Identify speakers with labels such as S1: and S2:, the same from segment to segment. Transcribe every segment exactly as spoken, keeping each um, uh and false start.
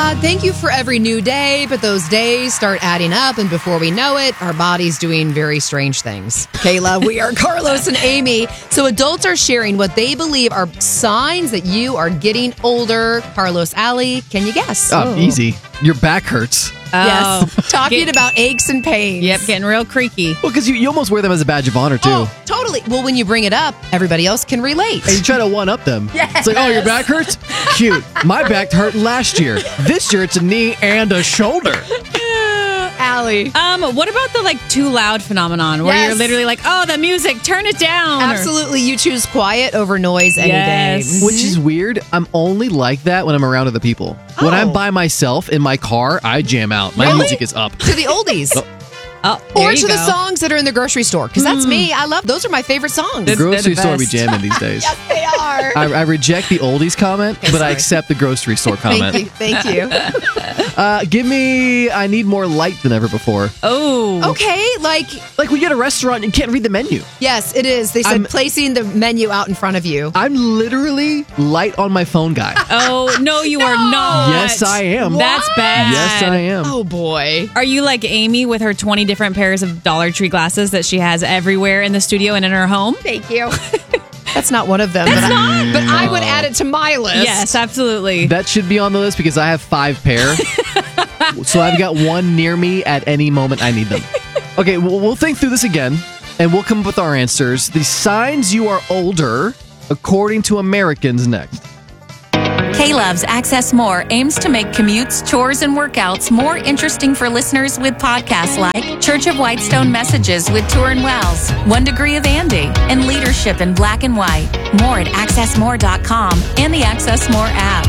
S1: God, thank you for every new day, but those days start adding up, and before we know it, our body's doing very strange things. Kayla, we are Carlos and Amy. So adults are sharing what they believe are signs that you are getting older. Carlos, Allie, can you guess?
S2: Oh, oh. Easy. Your back hurts.
S1: Yes.
S3: Oh.
S1: Talking
S3: Get,
S1: about aches and pains.
S3: Yep, getting real creaky.
S2: Well, because you, you almost wear them as a badge of honor, too.
S1: Oh, totally. Well, when you bring it up, everybody else can relate.
S2: And you try to one-up them.
S1: Yes.
S2: It's like, oh, your back hurts? Cute. My back hurt last year. This year, it's a knee and a shoulder.
S1: Allie.
S3: Um, what about the like too loud phenomenon where
S1: Yes.
S3: you're literally like, oh, the music, turn it down.
S1: Absolutely. You choose quiet over noise any
S3: Yes.
S1: day.
S2: Which is weird. I'm only like that when I'm around other people. When
S1: Oh.
S2: I'm by myself in my car, I jam out. My
S1: Really?
S2: music is up.
S1: To the oldies.
S3: Oh, there
S1: Or
S3: you
S1: to the
S3: go.
S1: songs that are in the grocery store. Because that's me. I love those are my favorite songs.
S2: The
S3: They're
S2: grocery
S3: the
S2: store be
S3: best.
S2: jamming these days.
S1: Yes, they are.
S2: I, I reject the oldies comment, but I
S1: sorry.
S2: accept the grocery store comment.
S1: Thank you. Thank you.
S2: Uh, give me, I need more light than ever before.
S3: Oh.
S1: Okay, like,
S2: Like when you're at a restaurant, you can't read the menu.
S1: yes, it is. They said
S2: I'm-
S1: placing the menu out in front of you.
S2: I'm literally light on my phone guy.
S3: Oh, no, you are not.
S2: Yes, I am.
S3: That's bad.
S2: Yes, I am.
S1: Oh, boy.
S3: Are you like Amy with her twenty different pairs of Dollar Tree glasses that she has everywhere in the studio and in her home?
S1: Thank you. That's not one of them. but, I, but I would add it to my list.
S3: Yes, absolutely.
S2: That should be on the list because I have five pair. So I've got one near me at any moment I need them. Okay, we'll, we'll think through this again, and we'll come up with our answers. The signs you are older, according to Americans, next.
S4: K-Love's Access More aims to make commutes, chores, and workouts more interesting for listeners with podcasts like Church of Whitestone Messages with Turin Wells, One Degree of Andy, and Leadership in Black and White. More at access more dot com and the Access More app.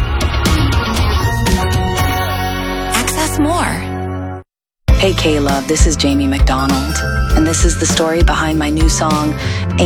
S4: Access More.
S5: Hey K-Love, this is Jamie McDonald, and this is the story behind my new song,